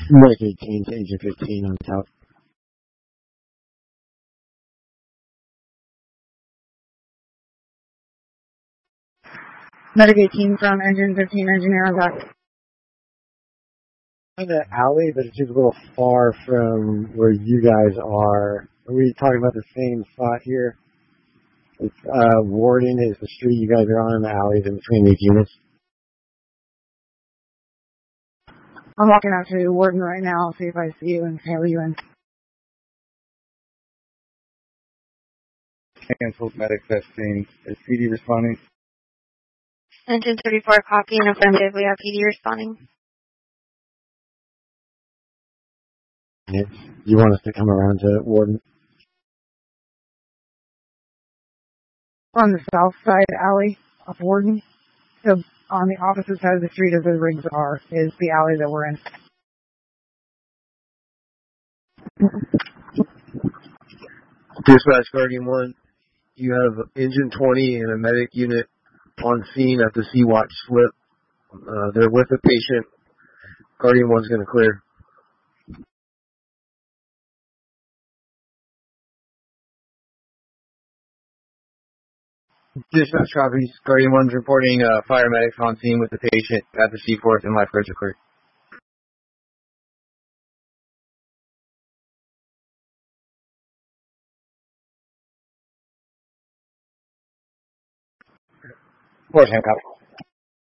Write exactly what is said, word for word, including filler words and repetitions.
Medic eighteen to Agent fifteen on top. Medic eighteen from Engine fifteen, engineer on back. In the alley, but it's just a little far from where you guys are. Are we talking about the same spot here? It's, uh, Warden is the street you guys are on, and the alley's in between these units. I'm walking out to Warden right now. I'll see if I see you and hail you in. Cancelled medic fifteen. Is P D responding? Engine thirty-four, copy and affirmative. We have P D responding. You want us to come around to Warden? On the south side alley of Warden. So on the opposite side of the street as the rigs are is the alley that we're in. Dispatch Guardian one, you have Engine twenty and a medic unit on scene at the Sea-Watch slip. Uh, they're with a patient. Guardian one's going to clear. Dispatch copies. Guardian one's reporting uh, fire medics on scene with the patient at the Seaforth and lifeguards are clear. Force hand copy.